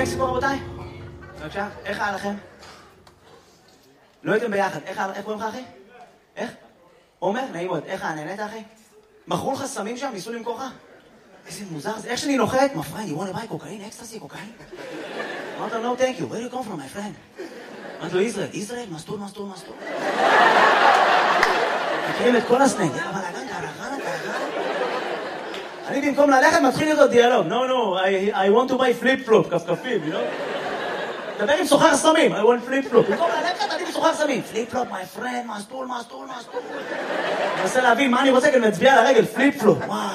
ממקסיקו, רבותיי? בבקשה, איך היה לכם? לא הייתם ביחד, איך קוראים לך, אחי? איך? עומר? נעים מאוד, איך היה? נהנית, אחי? מכרו לך סמים שם? ניסו למכור לך? איזה מוזר זה, איך שאני נוחת? My friend, you want to buy cocaine? אקסטסי, קוקאין? אמרת לו, no thank you, where do you come from, my friend? אמרת לו, ישראל, מסטול. מכירים את כל הסנג, אבל אגן, קרחנה. אני במקום ללכת מתחיל לראות דיאלוג. No, I want to buy flip-flop, כפכפים, you know? דבר עם סוחר סמים, I want flip-flop. במקום ללכת, אני בסוחר סמים. flip-flop, my friend, מסטול. אני מנסה להבין מה אני רוצה, כי אני מצביע על הרגל, flip-flop. וואו.